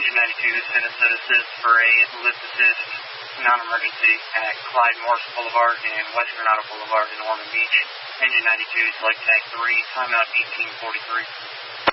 Engine 92 is going to set assist for a lift assist non-emergency at Clyde Morse Boulevard and West Granada Boulevard in Ormond Beach. Engine 92 select tag 3, timeout 1843.